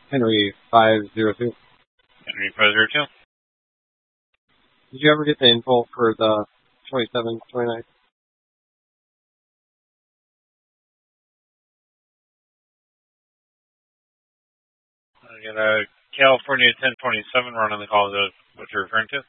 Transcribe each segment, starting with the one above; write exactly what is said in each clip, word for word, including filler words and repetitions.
Henry five zero two. Henry five zero two. Did you ever get the info for the twenty-seventh, twenty-ninth? I got a California ten twenty-seven run on the call. Is that what you're referring to?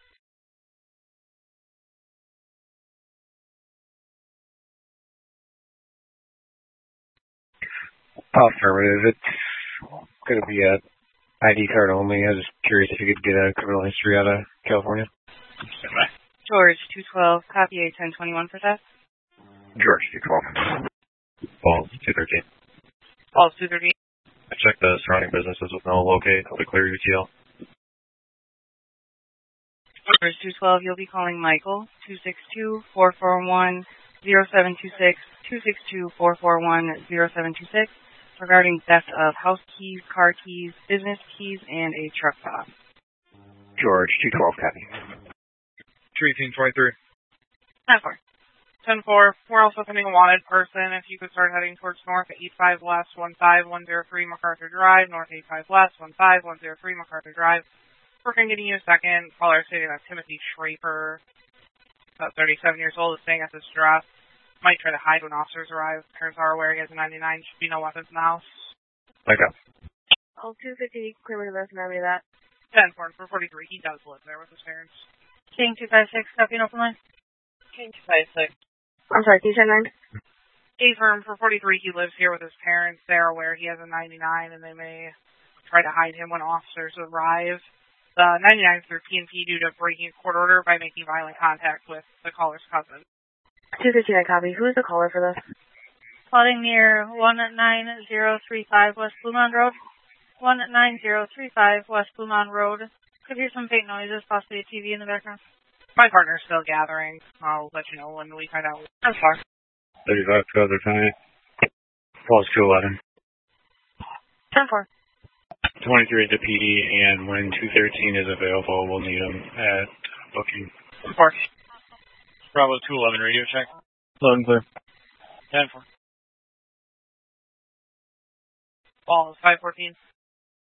Affirmative. It's going to be a I D card only. I was just curious if you could get a criminal history out of California. George two twelve, copy A ten twenty-one for test. George two twelve. Balls two thirteen. Balls two thirteen. I checked the surrounding businesses with no locate. I'll be clear U T L. George two twelve, you'll be calling Michael two six two, four four one, zero seven two six, two six two, four four one, zero seven two six regarding theft of house keys, car keys, business keys, and a truck stop. George two twelve, copy. Treating twenty-three. ten four. ten four, we're also sending a wanted person. If you could start heading towards north at eight five west, one five one zero three MacArthur Drive, north eight five west, one five one zero three MacArthur Drive. Working getting you a second. Caller stating that Timothy Schraper, about thirty-seven years old, is staying at this address. Might try to hide when officers arrive. Parents are aware he has a ninety-nine. Should be no weapons in the house. Okay. Oh, two fifty, clearly doesn't remember that. ten four for forty-three. He does live there with his parents. King two five six, copy and open line. King two five six. I'm sorry, can you say nine? A-firm for forty-three. He lives here with his parents. They're aware he has a ninety-nine, and they may try to hide him when officers arrive. The ninety-nine is through P and P due to breaking a court order by making violent contact with the caller's cousin. two fifty-nine, copy. Who is the caller for this? Plotting near one nine zero three five West Bluemont Road. one nine zero three five West Bluemont Road. Could hear some faint noises, possibly a T V in the background. My partner's still gathering. I'll let you know when we find out. I'm sorry. thirty-five to other time. Falls to eleven. ten four. twenty-three to P D, and when two thirteen is available, we'll need them at booking. Of course. Bravo two eleven radio check. Loud and clear. ten four. Balls five fourteen.